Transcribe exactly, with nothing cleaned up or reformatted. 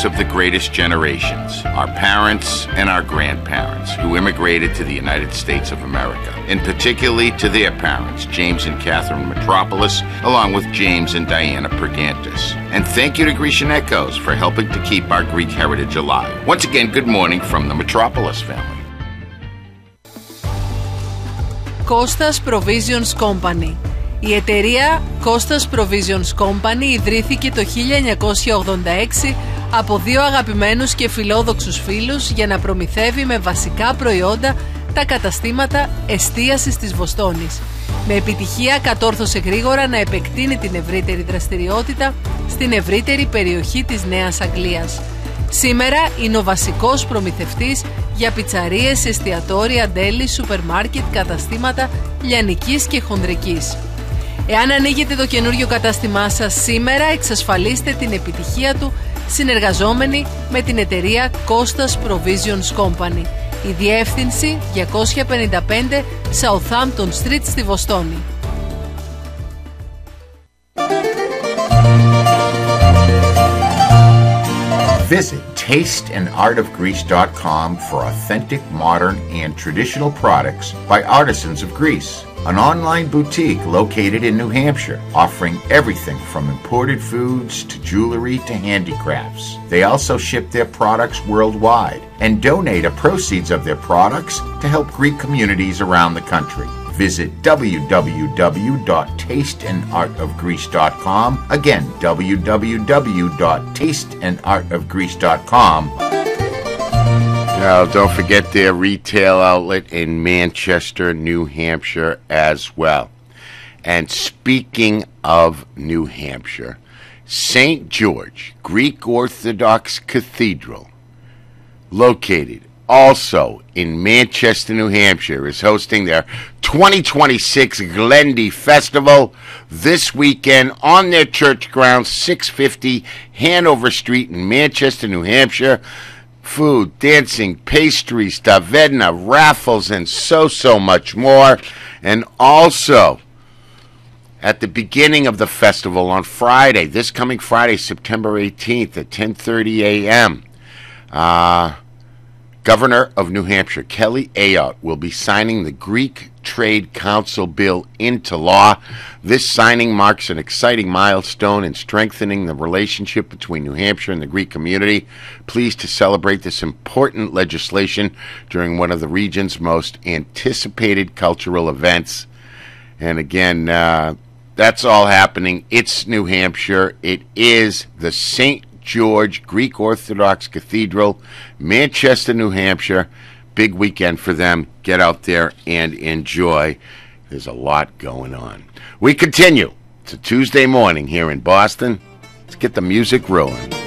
greatest of the greatest generations, our parents and our grandparents, who immigrated to the United States of America, and particularly to their parents, James and Catherine Metropolis, along with James and Diana Pergantis. And thank you to Grecian Echoes for helping to keep our Greek heritage alive. Once again, good morning from the Metropolis family. Costas Provisions Company. Η εταιρεία Costas Provisions Company ιδρύθηκε το χίλια εννιακόσια ογδόντα έξι από δύο αγαπημένους και φιλόδοξους φίλους για να προμηθεύει με βασικά προϊόντα τα καταστήματα εστίασης της Βοστόνης. Με επιτυχία κατόρθωσε γρήγορα να επεκτείνει την ευρύτερη δραστηριότητα στην ευρύτερη περιοχή της Νέας Αγγλίας. Σήμερα είναι ο βασικός προμηθευτής για πιτσαρίες, εστιατόρια, ντέλη, σούπερ μάρκετ, καταστήματα λιανικής και χονδρικής. Εάν ανοίγετε το καινούριο κατάστημά σας σήμερα, εξασφαλίστε την επιτυχία του συνεργαζόμενοι με την εταιρεία Costas Provisions Company. Η διεύθυνση διακόσια πενήντα πέντε Southampton Street στη Βοστόνη. Visit taste and art of greece dot com for authentic, modern, and traditional products by artisans of Greece. An online boutique located in New Hampshire, offering everything from imported foods to jewelry to handicrafts. They also ship their products worldwide and donate a proceeds of their products to help Greek communities around the country. Visit w w w dot taste and art of greece dot com. Again, w w w dot taste and art of greece dot com. Now, don't forget their retail outlet in Manchester, New Hampshire as well. And speaking of New Hampshire, Saint George Greek Orthodox Cathedral, located also in Manchester, New Hampshire, is hosting their twenty twenty-six Glendy Festival this weekend on their church grounds, six fifty Hanover Street in Manchester, New Hampshire. Food, dancing, pastries, taverna, raffles, and so, so much more. And also, at the beginning of the festival on Friday, this coming Friday, September eighteenth at ten thirty a.m., uh, Governor of New Hampshire, Kelly Ayotte, will be signing the Greek Trade Council bill into law. This signing marks an exciting milestone in strengthening the relationship between New Hampshire and the Greek community. Pleased to celebrate this important legislation during one of the region's most anticipated cultural events. And again, uh, that's all happening. It's New Hampshire. It is the Saint George Greek Orthodox Cathedral, Manchester, New Hampshire. Big weekend for them. Get out there and enjoy. There's a lot going on. We continue. It's a Tuesday morning here in Boston. Let's get the music rolling.